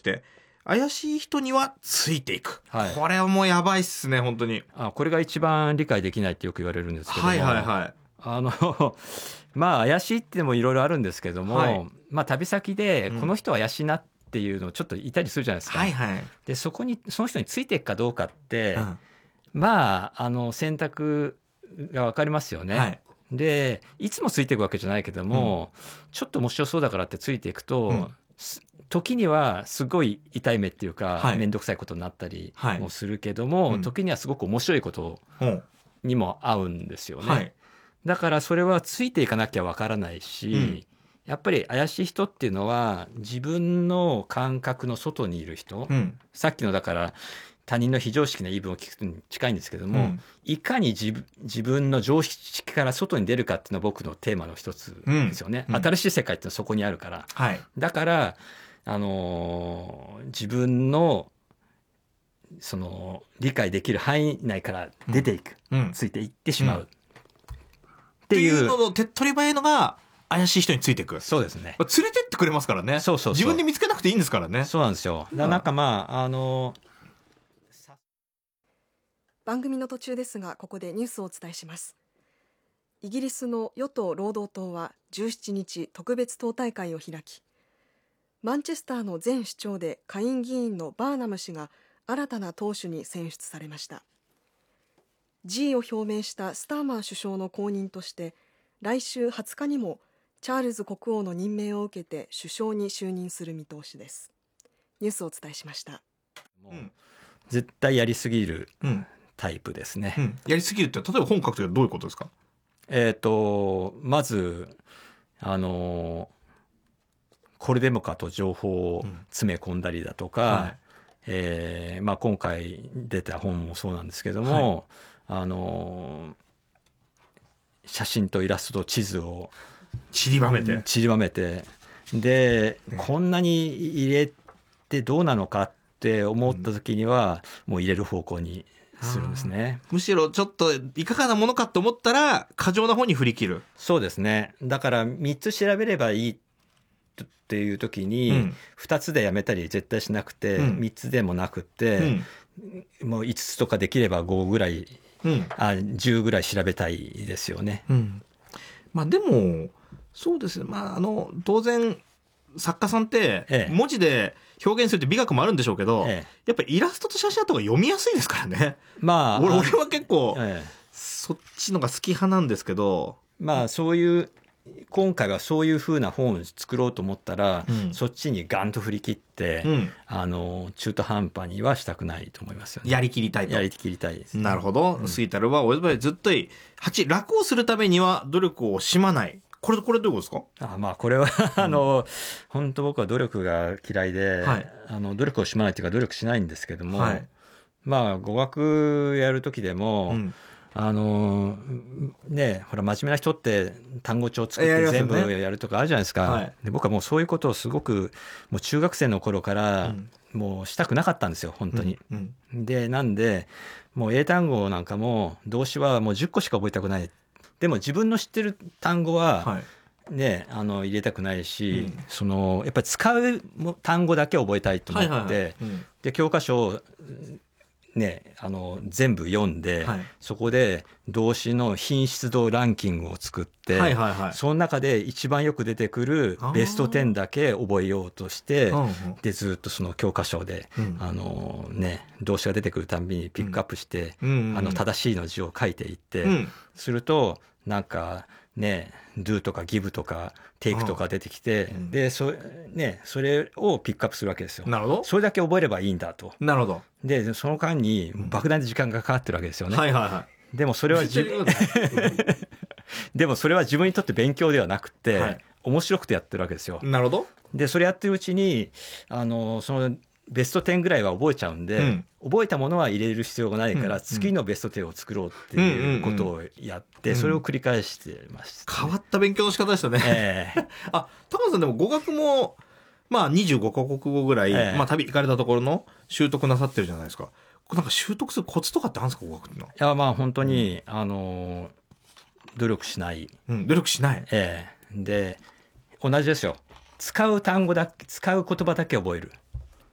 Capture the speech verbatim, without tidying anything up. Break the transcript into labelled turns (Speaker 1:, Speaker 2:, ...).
Speaker 1: して怪しい人にはついていく、
Speaker 2: はい、
Speaker 1: これはもうやばいっすね本当に。
Speaker 2: あこれが一番理解できないってよく言われるんですけども、
Speaker 1: はいはいはい、
Speaker 2: あのまあ怪しいってもいろいろあるんですけども、はい、まあ、旅先でこの人は怪しいなっていうのをちょっといたりするじゃないですか、
Speaker 1: はいはい、
Speaker 2: でそこにその人についていくかどうかって、うん、まああの選択が分かりますよね、はい、でいつもついていくわけじゃないけども、うん、ちょっと面白そうだからってついていくと、うん、時にはすごい痛い目っていうか、はい、面倒くさいことになったりもするけども、はい、時にはすごく面白いことにも合うんですよね、はい、だからそれはついていかなきゃわからないし、うん、やっぱり怪しい人っていうのは自分の感覚の外にいる人、うん、さっきのだから他人の非常識な言い分を聞くのに近いんですけども、うん、いかに 自, 自分の常識から外に出るかっていうのは僕のテーマの一つですよね、うん、新しい世界ってのはそこにあるから、はい、だからあのー、自分のその理解できる範囲内から出ていく、うん、ついていってしまう、うん、っていう
Speaker 1: のの手っ取り早いのが怪しい人についていく。
Speaker 2: そうですね、
Speaker 1: 連れてってくれますからね。そうそうそう、自分で見つけなくていいんですからね。
Speaker 2: そうなんですよ。だからなんかまあ、あのー、
Speaker 3: 番組の途中ですがここでニュースをお伝えします。イギリスの与党労働党はじゅうしちにち特別党大会を開き、マンチェスターの前市長で下院議員のバーナム氏が新たな党首に選出されました。辞意を表明したスターマー首相の後任として来週はつかにもチャールズ国王の任命を受けて首相に就任する見通しです。ニュースをお伝えしました。
Speaker 2: もう絶対やりすぎるタイプですね、
Speaker 1: うんうん、やりすぎるって例えば本格的にはどういうことですか？
Speaker 2: えーとまずあのこれでもかと情報を詰め込んだりだとか、うんはいえーまあ、今回出た本もそうなんですけども、はい、あの写真とイラストと地図を
Speaker 1: 散りばめて
Speaker 2: 散りばめてで、ね、こんなに入れてどうなのかって思った時には、うん、もう入れる方向にするんですね。
Speaker 1: むしろちょっといかがなものかと思ったら過剰な方に振り切る。
Speaker 2: そうですね。だからみっつ調べればいいっていう時に、うん、ふたつでやめたり絶対しなくて、うん、みっつでもなくて、うん、もういつつとかできればごぐらい、うん、あじゅうぐらい調べたいですよね、
Speaker 1: うんまあ、でもそうですね、まあ、あの当然作家さんって文字で表現するって美学もあるんでしょうけど、ええ、やっぱりイラストと写真とか読みやすいですからね。まあ俺、俺は結構、ええ、そっちのが好き派なんですけど、
Speaker 2: まあそういう今回はそういう風な本を作ろうと思ったら、うん、そっちにガンと振り切って、うん、あの中途半端にはしたくないと思いますよね。
Speaker 1: やりきりたいと。
Speaker 2: やりきりたいです、ね、
Speaker 1: なるほど。うん、スイタルはおやばいずっといいはち楽をするためには努力を惜しまない。これこれどういうことです
Speaker 2: か？あまあこれはあの、うん、本当僕は努力が嫌いで、はい、あの努力を惜しまないというか努力しないんですけども、はい、まあ語学やる時でも、うんあのね、ほら真面目な人って単語帳作って全部やるとかあるじゃないですか、はい、で僕はもうそういうことをすごくもう中学生の頃からもうしたくなかったんですよ本当に、うんうん、でなんでもう英単語なんかも動詞はもうじゅっこしか覚えたくない。でも自分の知ってる単語はね、はい、あの入れたくないし、うん、そのやっぱり使う単語だけ覚えたいと思って、はいはいはいうん、で教科書をね、あの全部読んで、はい、そこで動詞の品質度ランキングを作って、はいはいはい、その中で一番よく出てくるベストじゅうだけ覚えようとしてでずっとその教科書で、うんあのね、動詞が出てくるたんびにピックアップして、うんうんうん、あの正しいの字を書いていって、うん、するとなんかね do とか give とか take とか出てきて、うん、で そ, ね、それをピックアップするわけですよ。
Speaker 1: なるほど。
Speaker 2: それだけ覚えればいいんだと。
Speaker 1: なるほど。
Speaker 2: でその間に莫大な時間がかかってるわけですよね、
Speaker 1: うんはいはいはい、
Speaker 2: でもそれは自分でもそれは自分にとって勉強ではなくて、はい、面白くてやってるわけですよ。
Speaker 1: なるほど。
Speaker 2: でそれやってるうちにあのそのベストじゅうぐらいは覚えちゃうんで、うん、覚えたものは入れる必要がないから、うん、次のベストじゅうを作ろうっていうことをやって、うん、それを繰り返してました、ね、
Speaker 1: 変わった勉強の仕方でしたね、えー、あ高野さんでも語学もまあにじゅうごカ国語ぐらい、えーまあ、旅行かれたところの習得なさってるじゃないですか。なんか習得するコツとかってあるんですか語学ってのは。
Speaker 2: いやまあ本当に、うん、あの努力しない、
Speaker 1: うん、努力しない、
Speaker 2: えー、で同じですよ。使う単語だけ使う言葉だけ覚える。